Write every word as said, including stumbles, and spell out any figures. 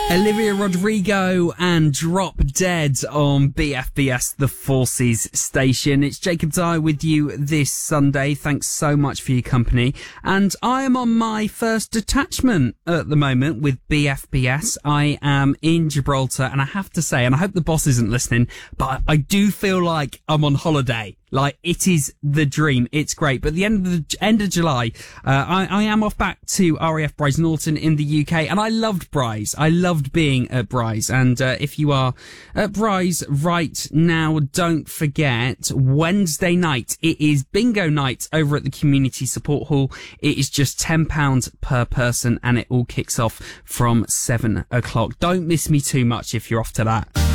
Olivia Rodrigo and Drop Dead on B F B S, the Forces station. It's Jacob Dyer with you this Sunday. Thanks so much for your company. And I am on my first detachment at the moment with B F B S. I am in Gibraltar, and I have to say, and I hope the boss isn't listening, but I do feel like I'm on holiday. Like, it is the dream. It's great. But at the end of the end of July, uh, I, I am off back to R A F Bryce Norton in the U K, and I loved Bryce. I loved being at Bryce. And uh, if you are at Bryce right now, don't forget, Wednesday night, it is bingo night over at the Community Support Hall. It is just ten pounds per person, and it all kicks off from seven o'clock. Don't miss me too much if you're off to that.